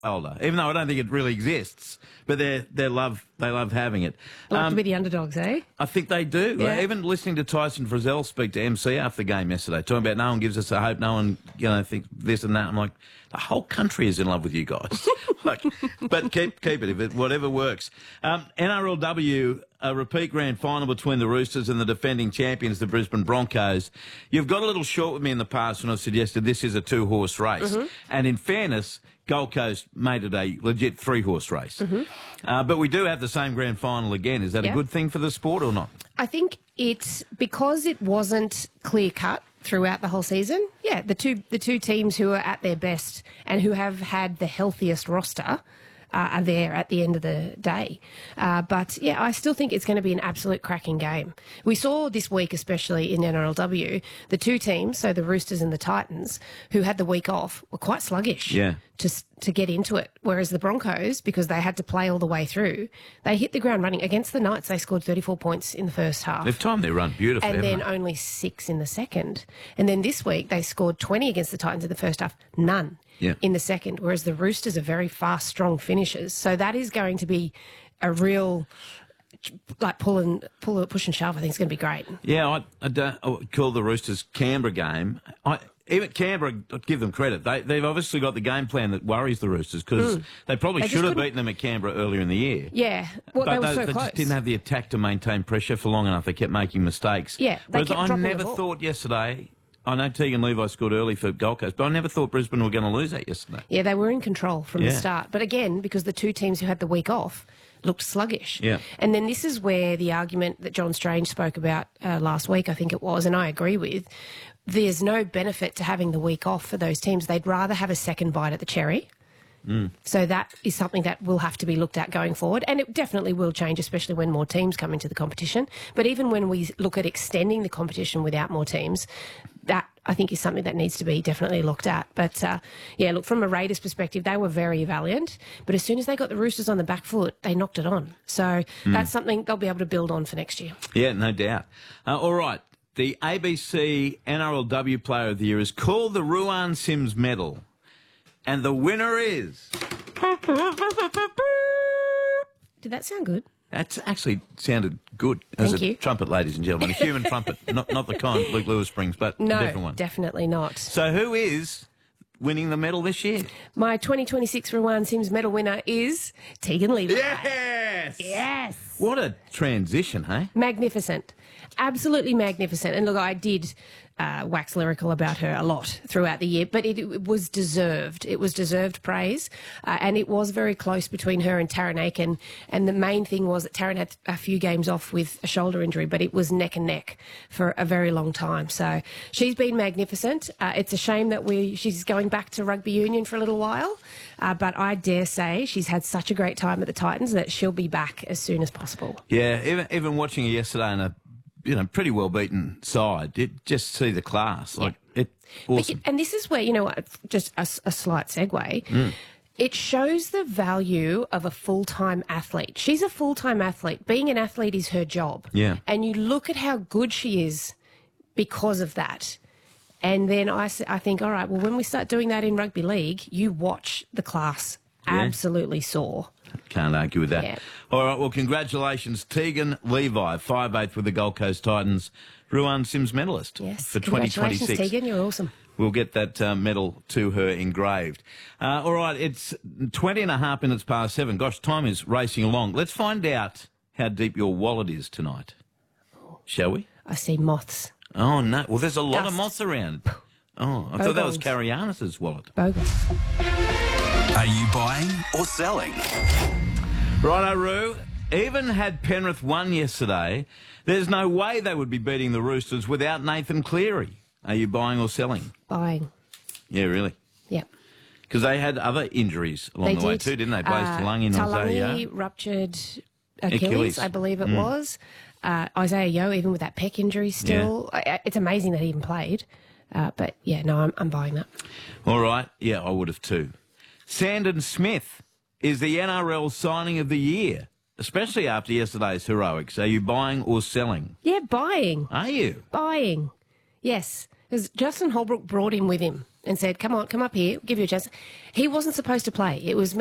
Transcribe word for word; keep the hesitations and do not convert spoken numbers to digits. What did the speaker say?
older, even though I don't think it really exists. But they they love they love having it. They like Um, to be the underdogs, eh? I think they do. Yeah. Even listening to Tyson Frizzell speak to M C after the game yesterday, talking about no one gives us a hope, no one, you know, thinks this and that. I'm like, the whole country is in love with you guys. like, but keep keep it if it whatever works. Um, N R L W, a repeat grand final between the Roosters and the defending champions, the Brisbane Broncos. You've got a little short with me in the past when I've suggested this is a two horse race, Mm-hmm. and in fairness, Gold Coast made it a legit three-horse race. Mm-hmm. Uh, but we do have the same grand final again. Is that Yeah. a good thing for the sport or not? I think it's because it wasn't clear-cut throughout the whole season. Yeah, the two the two teams who are at their best and who have had the healthiest roster uh, are there at the end of the day. Uh, but, yeah, I still think it's going to be an absolute cracking game. We saw this week, especially in N R L W, the two teams, so the Roosters and the Titans, who had the week off, were quite sluggish. Yeah. To, to get into it. Whereas the Broncos, because they had to play all the way through, they hit the ground running. Against the Knights, they scored thirty-four points in the first half. They've timed their run beautifully, And haven't then they? only six in the second. And then this week, they scored twenty against the Titans in the first half, none Yeah. in the second, whereas the Roosters are very fast, strong finishers. So that is going to be a real, like, pull and, pull, push and shove. I think it's going to be great. Yeah, I, I, don't, I would call the Roosters Canberra game. I, even Canberra, I'd give them credit. They, they've obviously got the game plan that worries the Roosters because Mm. they probably They just should have couldn't- beaten them at Canberra earlier in the year. Yeah. Well, but they were they, so they close. just didn't have the attack to maintain pressure for long enough. They kept making mistakes. Yeah, they Whereas kept I dropping the never ball. thought yesterday, I know Tegan Levi scored early for Gold Coast, but I never thought Brisbane were going to lose that yesterday. Yeah, they were in control from Yeah. the start. But again, because the two teams who had the week off looked sluggish. Yeah. And then this is where the argument that John Strange spoke about uh, last week, I think it was, and I agree with, there's no benefit to having the week off for those teams. They'd rather have a second bite at the cherry. Mm. So that is something that will have to be looked at going forward, and it definitely will change, especially when more teams come into the competition. But even when we look at extending the competition without more teams, that I think is something that needs to be definitely looked at. But uh, yeah, look, from a Raiders perspective, they were very valiant, but as soon as they got the Roosters on the back foot, they knocked it on. So Mm. that's something they'll be able to build on for next year. Yeah, no doubt. Uh, all right. The A B C N R L W Player of the Year is called the Ruan Sims Medal. And the winner is... Did that sound good? That's actually sounded good as Thank a you. trumpet, ladies and gentlemen. A human trumpet. Not not the kind Luke Lewis brings, but No, a different one. definitely not. So who is winning the medal this year? My twenty twenty-six Ruan Sims medal winner is Tegan Levi. Yes! Yes! What a transition, hey? Magnificent. Absolutely magnificent. And look, I did uh, wax lyrical about her a lot throughout the year, but it, it was deserved. It was deserved praise. Uh, and it was very close between her and Taryn Aiken. And the main thing was that Taryn had a few games off with a shoulder injury, but it was neck and neck for a very long time. So she's been magnificent. Uh, it's a shame that we she's going back to rugby union for a little while. Uh, but I dare say she's had such a great time at the Titans that she'll be back as soon as possible. Yeah, even even watching her yesterday in a you know pretty well beaten side, it just see the class like it. But Awesome. you- and this is where, you know what, just a, a slight segue. Mm. It shows the value of a full-time athlete. She's a full-time athlete. Being an athlete is her job. Yeah. And you look at how good she is because of that. And then I, s- I think, all right, well, when we start doing that in rugby league, you watch the class Yeah. absolutely soar. Can't argue with that. Yeah. All right, well, congratulations, Tegan Levi, five eighth with the Gold Coast Titans, Ruan Sims medalist Yes. for twenty Congratulations, twenty-six. Tegan. You're awesome. We'll get that uh, medal to her engraved. Uh, all right, it's twenty and a half minutes past seven. Gosh, time is racing along. Let's find out how deep your wallet is tonight, shall we? I see moths. Oh, no. Well, there's a lot of Dust. moths around. Oh, I thought that was Bogols. Carianus's wallet. Bogus. Are you buying or selling? Righto, Roo. Even had Penrith won yesterday, there's no way they would be beating the Roosters without Nathan Cleary. Are you buying or selling? Buying. Yeah, really. Yep. Because they had other injuries along They the way did. too, didn't they? Blaze Uh, Talangi and Isaiah Talangi Yeo. ruptured Achilles, Achilles. I believe it Mm. was. Uh, Isaiah Yeo, even with that pec injury still. I, I- it's amazing that he even played. Uh, but, yeah, no, I'm, I'm buying that. All right. Yeah, I would have too. Sandon Smith is the N R L signing of the year, especially after yesterday's heroics. Are you buying or selling? Yeah, buying. Are you? Buying. Yes. Because Justin Holbrook brought him with him. and said, come on, come up here, give you a chance. He wasn't supposed to play. It was